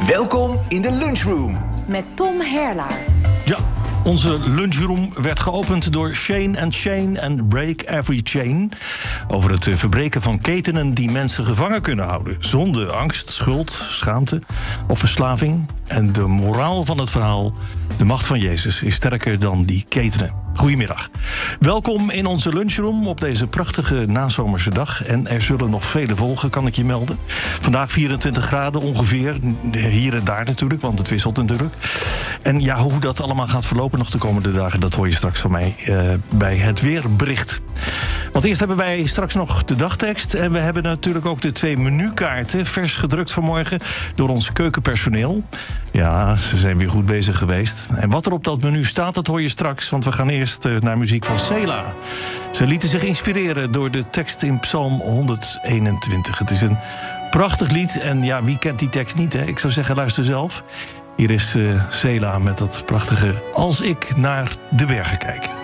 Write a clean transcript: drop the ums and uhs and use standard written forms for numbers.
Welkom in de lunchroom. Met Tom Herlaar. Ja, onze lunchroom werd geopend door Shane en Break Every Chain. Over het verbreken van ketenen die mensen gevangen kunnen houden. Zonde, angst, schuld, schaamte of verslaving. En de moraal van het verhaal: de macht van Jezus is sterker dan die ketenen. Goedemiddag. Welkom in onze lunchroom op deze prachtige nazomerse dag. En er zullen nog vele volgen, kan ik je melden. Vandaag 24 graden ongeveer. Hier en daar natuurlijk, want het wisselt natuurlijk. En ja, hoe dat allemaal gaat verlopen nog de komende dagen, dat hoor je straks van mij bij het weerbericht. Want eerst hebben wij straks nog de dagtekst. En we hebben natuurlijk ook de 2 menukaarten, vers gedrukt vanmorgen door ons keukenpersoneel. Ja, ze zijn weer goed bezig geweest. En wat er op dat menu staat, dat hoor je straks. Want we gaan eerst naar muziek van Selah. Ze lieten zich inspireren door de tekst in Psalm 121. Het is een prachtig lied. En ja, wie kent die tekst niet, hè? Ik zou zeggen, luister zelf. Hier is Selah met dat prachtige Als ik naar de bergen kijk.